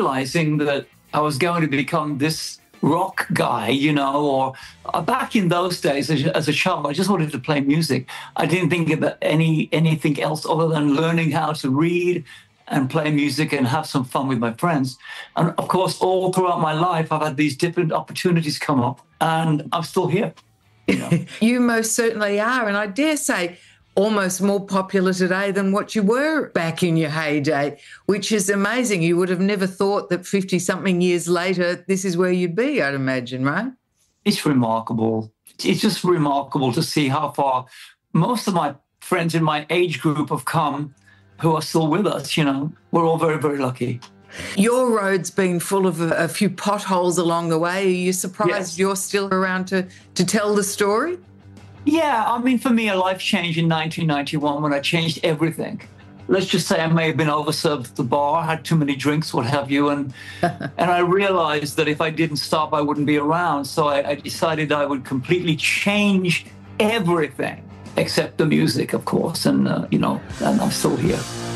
realizing that I was going to become this rock guy, or back in those days as a child, I just wanted to play music. I didn't think about anything else other than learning how to read and play music and have some fun with my friends. And of course, all throughout my life, I've had these different opportunities come up, and I'm still here. You most certainly are. And I dare say almost more popular today than what you were back in your heyday, which is amazing. You would have never thought that 50-something years later, this is where you'd be, I'd imagine, right? It's remarkable. It's just remarkable to see how far most of my friends in my age group have come who are still with us. We're all very, very lucky. Your road's been full of a few potholes along the way. Are you surprised Yes. you're still around to tell the story? Yeah, I mean, for me, a life changed in 1991 when I changed everything. Let's just say I may have been overserved at the bar, had too many drinks, what have you, and I realized that if I didn't stop, I wouldn't be around. So I decided I would completely change everything except the music, of course, and and I'm still here.